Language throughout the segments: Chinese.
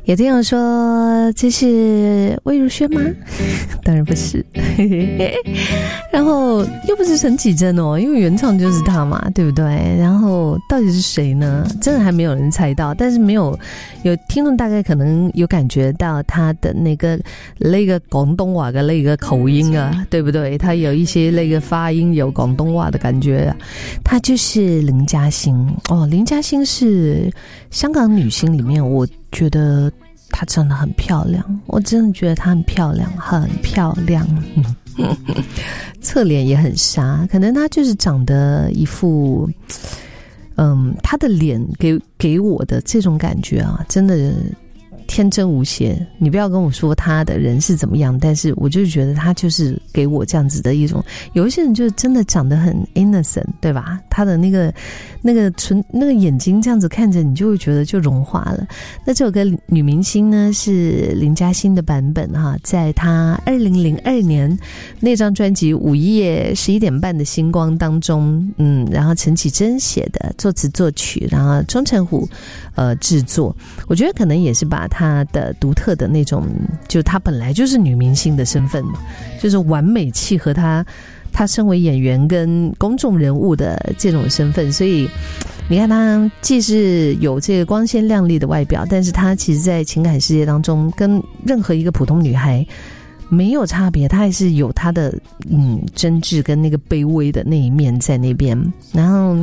有听友说这是魏如萱吗？当然不是。然后又不是陈绮贞哦，因为原唱就是她嘛，对不对？然后到底是谁呢？真的还没有人猜到，但是有听众大概可能有感觉到她的那个广东话的那个口音啊，对不对？她有一些那个发音有广东话的感觉啊。她就是林嘉欣哦，林嘉欣是香港女星里面，我觉得她真的很漂亮，我真的觉得她很漂亮，很漂亮。侧脸也很杀，可能她就是长得一副，她的脸给我的这种感觉啊，真的天真无邪。你不要跟我说他的人是怎么样，但是我就觉得他就是给我这样子的一种，有一些人就真的长得很 innocent， 对吧？他的那个眼睛这样子看着你，就会觉得就融化了。那这首歌女明星呢是林嘉欣的版本哈，在她2002年那张专辑《午夜11点半的星光》当中，然后陈绮贞写的，作词作曲，然后钟成虎制作。我觉得可能也是把她的独特的那种，就她本来就是女明星的身份嘛，就是完美契合她身为演员跟公众人物的这种身份，所以你看她既是有这个光鲜亮丽的外表，但是她其实在情感世界当中跟任何一个普通女孩没有差别，她还是有她的真挚跟那个卑微的那一面在那边。然后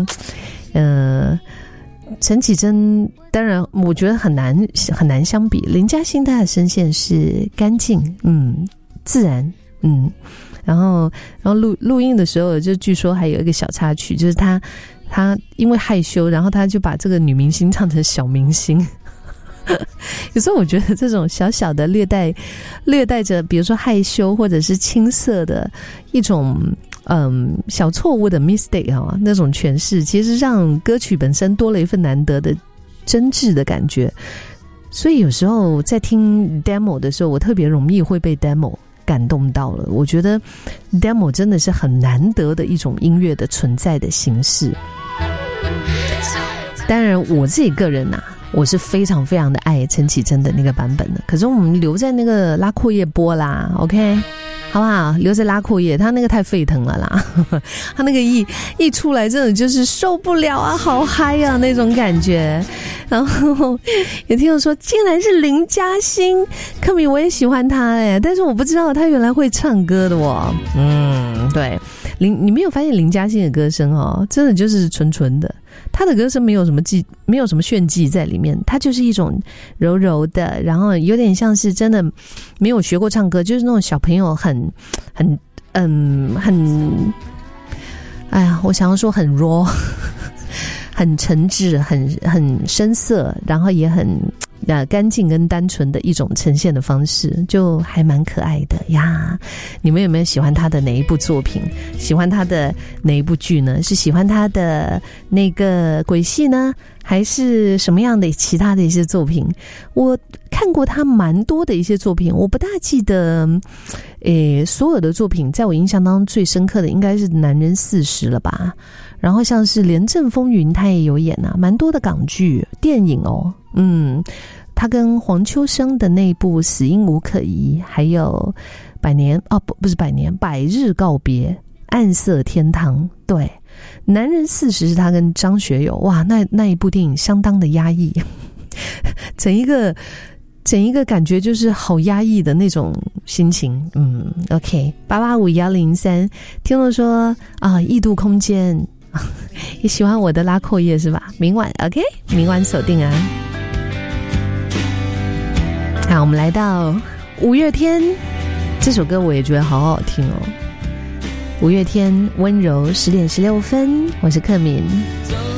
陈绮贞当然我觉得很难相比，林嘉欣她的声线是干净自然然后录音的时候，就据说还有一个小插曲，就是他因为害羞，然后他就把这个女明星唱成小明星。有时候我觉得这种小小的略带着比如说害羞或者是青涩的一种小错误的 mistake 那种诠释，其实让歌曲本身多了一份难得的真挚的感觉。所以有时候在听 demo 的时候，我特别容易会被 demo感动到了。我觉得 demo 真的是很难得的一种音乐的存在的形式。当然我自己个人我是非常非常的爱陈绮贞的那个版本的，可是我们留在那个拉阔叶播啦 OK 好不好？留在拉阔叶，他那个太沸腾了啦，他那个一出来真的就是受不了啊，好嗨啊那种感觉。然后有听我说竟然是林嘉欣，柯米我也喜欢他但是我不知道他原来会唱歌的对，你没有发现林嘉欣的歌声真的就是纯纯的，他的歌声没有什么炫技在里面，他就是一种柔柔的，然后有点像是真的没有学过唱歌，就是那种小朋友很哎呀，我想要说很 raw 很诚挚，很深色，然后也很干净跟单纯的一种呈现的方式，就还蛮可爱的呀。你们有没有喜欢他的哪一部作品？喜欢他的哪一部剧呢？是喜欢他的那个鬼戏呢，还是什么样的其他的一些作品？我看过他蛮多的一些作品，我不大记得所有的作品，在我印象当中最深刻的应该是《男人40》了吧。然后像是《廉政风云》他也有演蛮多的港剧电影他跟黄秋生的那部《死因无可疑》，还有百日告别、暗色天堂。对，《男人40》是他跟张学友，哇，那一部电影相当的压抑，整一个感觉就是好压抑的那种心情。OK 8851003听众说异度空间也喜欢我的拉阔叶是吧？明晚 OK 明晚锁定啊。好，我们来到五月天，这首歌我也觉得好好听五月天温柔10点16分，我是克敏。